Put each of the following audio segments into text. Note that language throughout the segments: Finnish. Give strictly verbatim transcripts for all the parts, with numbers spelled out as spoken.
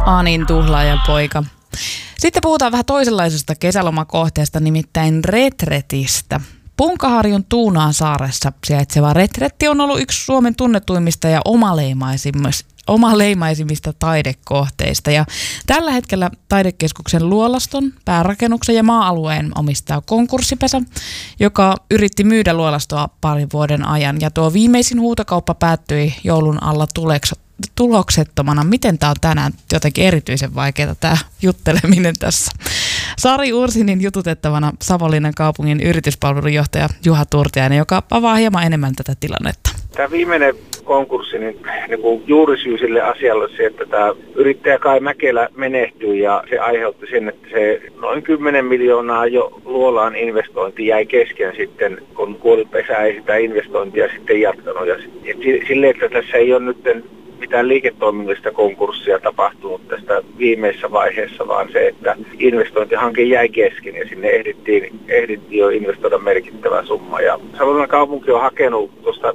Anin tuhlaajan poika. Sitten puhutaan vähän toisenlaisesta kesälomakohteesta, nimittäin retretistä. Punkaharjun Tuunaan saaressa sijaitseva retretti on ollut yksi Suomen tunnetuimmista ja omaleimaisimmista, omaleimaisimmista taidekohteista. Ja tällä hetkellä taidekeskuksen luolaston, päärakennuksen ja maa-alueen omistaa konkurssipesä, joka yritti myydä luolastoa parin vuoden ajan. Ja tuo viimeisin huutokauppa päättyi joulun alla tuleks, tuloksettomana. Miten tämä on tänään jotenkin erityisen vaikeaa tämä jutteleminen tässä? Sari Ursinin jututettavana Savonlinnan kaupungin yrityspalvelujohtaja Juha Turtiainen, joka avaa hieman enemmän tätä tilannetta. Tämä viimeinen konkurssi, niin, niin kuin juurisyy sille asialle on se, että tämä yrittäjä Kai Mäkelä menehtyi ja se aiheutti sen, että se noin kymmenen miljoonaa jo luolaan investointi jäi kesken sitten, kun kuolipesä ei sitä investointia sitten jatkanut. Ja sille, että tässä ei ole nyt mitään liiketoiminnallista konkurssia tapahtunut tästä viimeisessä vaiheessa, vaan se, että investointihanke jäi kesken ja sinne ehdittiin, ehdittiin jo investoida merkittävä summa. Ja Savonlinnan kaupunki on hakenut tuosta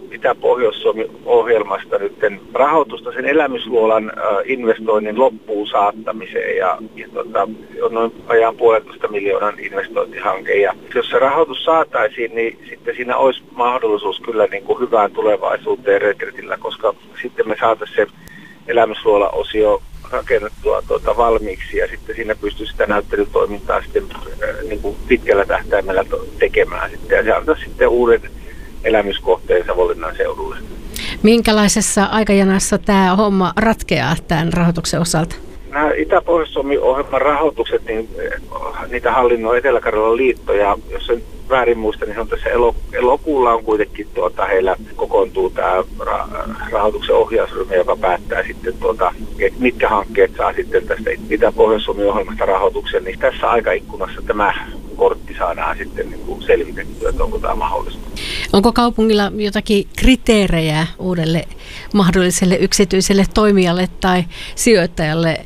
Itä-Pohjois-Suomi-ohjelmasta nyt rahoitusta sen elämysluolan investoinnin loppuun saattamiseen ja, ja tota, on noin ajan puolentoista miljoonan investointihanke. Ja jos se rahoitus saataisiin, niin sitten siinä olisi mahdollisuus kyllä niin kuin hyvään tulevaisuuteen retretillä, koska sitten me saataisiin se elämysluola-osio rakennettua tuota valmiiksi ja sitten siinä pystyy sitä näyttelytoimintaa sitten äh, niin kuin pitkällä tähtäimellä to- tekemään sitten ja se antaa sitten uuden elämyskohteen Savonlinnan seudulle. Minkälaisessa aikajanassa tämä homma ratkeaa tämän rahoituksen osalta? Nämä Itä-Pohjois-Suomi-ohjelman rahoitukset, niin niitä hallinnoi Etelä-Karjalan liitto ja jos en väärin muista, niin se on tässä elo, elokuulla on kuitenkin tuota, heillä kokoontuu tämä ra- rahoituksen ohjausryhmä, joka päättää sitten tuota, että mitkä hankkeet saa sitten tästä Itä-Pohjois-Suomi-ohjelmasta rahoituksen, niin tässä aikaikkunassa tämä kortti saadaan sitten niin kuin selvitettyä, että onko tämä mahdollista. Onko kaupungilla jotakin kriteerejä uudelle mahdolliselle yksityiselle toimijalle tai sijoittajalle,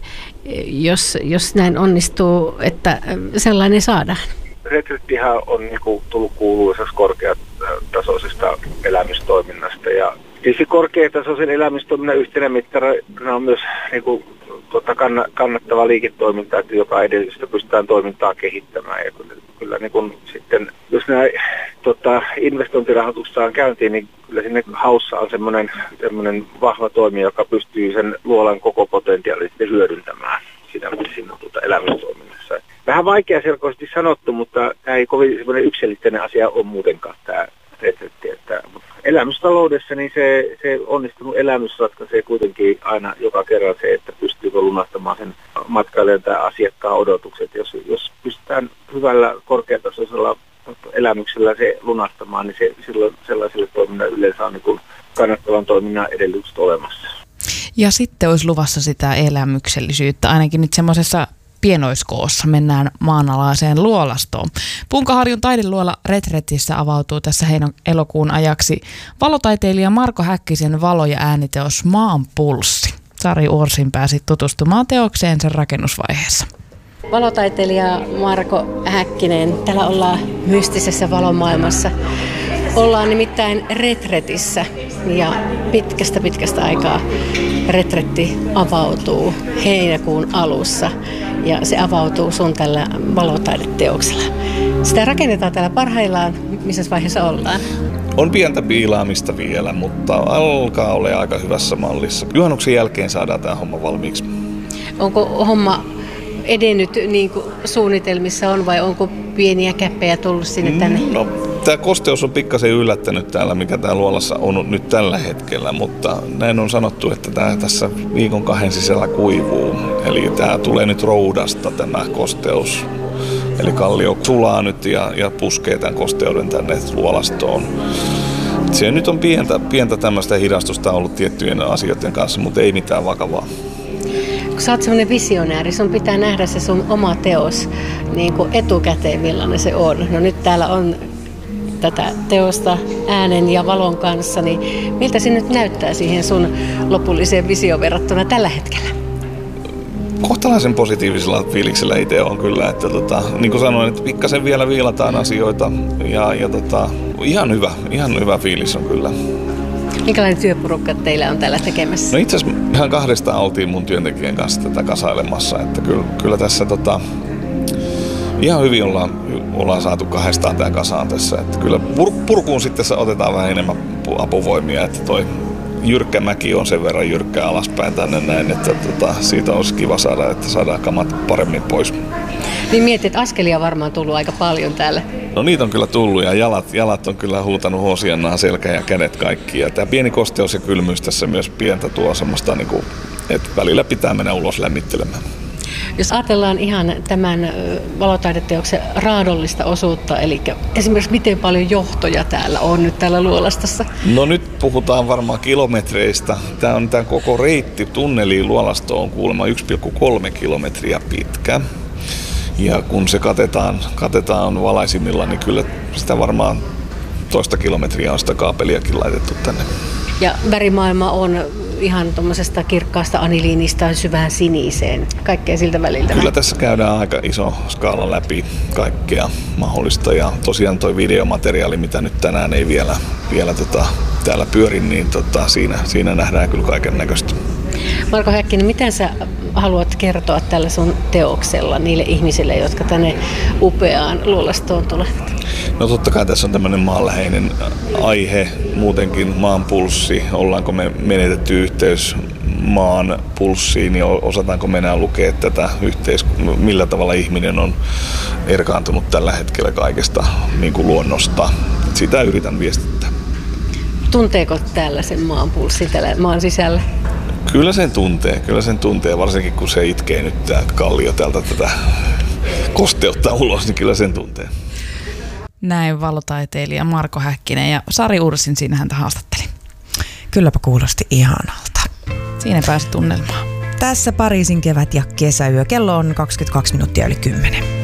jos, jos näin onnistuu, että sellainen saadaan? Retrettihän on niin kuin, tullut kuuluisaksi korkeatasoisesta elämystoiminnasta ja tietysti korkeatasoisen elämystoiminnan yhtenä mittarina on myös niin kuin, tuota, kannattava liiketoiminta, että joka edellystä pystytään toimintaa kehittämään. Ja kyllä, kyllä niin kun sitten, jos nämä tota, investointirahoitukset saan käyntiin, niin kyllä sinne haussa on semmoinen, semmoinen vahva toimija, joka pystyy sen luolan koko potentiaalisesti hyödyntämään siinä, siinä tuota, elämystoiminnassa. Vähän vaikeaselkoisesti sanottu, mutta tämä ei kovin semmoinen yksilitteinen asia ole muutenkaan tämä retretti. Että elämystaloudessa niin se, se onnistunut elämys ratkaisee kuitenkin aina joka kerran se, että pystyykö lunastamaan sen matkailijan tai asiakkaan odotukset. Jos, jos pystytään hyvällä korkeatasoisella elämyksellä se lunastamaan, niin se, silloin sellaiselle toiminnalle yleensä on niin kuin kannattavan toiminnan edellytykset olemassa. Ja sitten olisi luvassa sitä elämyksellisyyttä, ainakin nyt semmoisessa pienoiskoossa mennään maanalaiseen luolastoon. Punkaharjun taideluola Retretissä avautuu tässä heinä elokuun ajaksi valotaiteilija Marko Häkkisen valo- ja ääniteos Maan pulssi. Sari Ursin pääsi tutustumaan teokseen sen rakennusvaiheessa. Valotaiteilija Marko Häkkinen, täällä ollaan mystisessä valomaailmassa. Ollaan nimittäin Retretissä ja pitkästä pitkästä aikaa retretti avautuu heinäkuun alussa ja se avautuu sun tällä valotaideteoksella. Sitä rakennetaan täällä parhaillaan. Missä vaiheessa ollaan? On pientä piilaamista vielä, mutta alkaa olla aika hyvässä mallissa. Juhannuksen jälkeen saadaan tämä homma valmiiksi. Onko homma edennyt niin kuin suunnitelmissa on vai onko pieniä käppejä tullut sinne tänne? No, tämä kosteus on pikkasen yllättänyt täällä, mikä täällä luolassa on nyt tällä hetkellä, mutta näin on sanottu, että tämä tässä viikon kahden sisällä kuivuu. Eli tämä tulee nyt roudasta tämä kosteus. Eli kallio sulaa nyt ja, ja puskee tämän kosteuden tänne luolastoon. Se nyt on pientä, pientä tämmöistä hidastusta ollut tiettyjen asioiden kanssa, mutta ei mitään vakavaa. Kun sä oot semmoinen visionääri, sun pitää nähdä se sun oma teos niin kuin etukäteen, millainen se on. No nyt täällä on tätä teosta äänen ja valon kanssa, niin miltä se nyt näyttää siihen sun lopulliseen visioon verrattuna tällä hetkellä? Kohtalaisen positiivisella fiiliksellä itse on kyllä, että tota, niin kuin sanoin, että pikkasen vielä viilataan asioita ja, ja tota, ihan hyvä, ihan hyvä fiilis on kyllä. Minkälainen työporukka teillä on täällä tekemässä? No itse asiassa ihan kahdestaan oltiin mun työntekijän kanssa tätä kasailemassa, että kyllä, kyllä tässä tota, ihan hyvin ollaan, ollaan saatu kahdestaan tämä kasaan tässä. Että kyllä pur, purkuun sitten otetaan vähän enemmän apuvoimia, että toi jyrkkä mäki on sen verran jyrkkää alaspäin tänne näin, että tota, siitä olisi kiva saada, että saadaan kamat paremmin pois. Niin mietit, että askelia varmaan tullut aika paljon täällä. No niitä on kyllä tullut ja jalat, jalat on kyllä huutanut hosiannaa, selkä ja kädet kaikki. Ja tämä pieni kosteus ja kylmyys tässä myös pientä tuo semmoista, niin kuin, että välillä pitää mennä ulos lämmittelemään. Jos ajatellaan ihan tämän valotaideteoksen raadollista osuutta, eli esimerkiksi miten paljon johtoja täällä on nyt täällä Luolastossa? No nyt puhutaan varmaan kilometreistä. Tämä on tämä koko reitti tunneliin Luolastoon on kuulemma yksi pilkku kolme kilometriä pitkä. Ja kun se katetaan, katetaan valaisimilla, niin kyllä sitä varmaan toista kilometriä on sitä kaapeliakin laitettu tänne. Ja värimaailma on ihan tuommoisesta kirkkaasta aniliinista syvään siniseen, kaikkea siltä väliltä. Kyllä tässä käydään aika iso skaala läpi kaikkea mahdollista. Ja tosiaan toi videomateriaali, mitä nyt tänään ei vielä, vielä tota, täällä pyöri, niin tota, siinä, siinä nähdään kyllä kaiken näköistä. Marko Häkkinen, miten sä haluat kertoa tällä sun teoksella niille ihmisille, jotka tänne upeaan Luolastoon tulevat? No totta kai tässä on tämmöinen maanläheinen aihe, muutenkin maan pulssi. Ollaanko me menetetty yhteys maan pulssiin ja osataanko me enää lukea tätä yhteiskuntaa, millä tavalla ihminen on erkaantunut tällä hetkellä kaikesta niin kuin luonnosta. Sitä yritän viestittää. Tunteeko täällä sen maan pulssi täällä maan sisällä? Kyllä sen tuntee, kyllä sen tuntee, varsinkin kun se itkee nyt tämä kallio täältä tätä kosteutta ulos, niin kyllä sen tuntee. Näin valotaiteilija Marko Häkkinen ja Sari Ursin siinä häntä haastatteli. Kylläpä kuulosti ihanalta. Siinä pääsi tunnelmaan. Tässä Pariisin kevät- ja kesäyö. Kello on kaksikymmentäkaksi minuuttia yli kymmenen.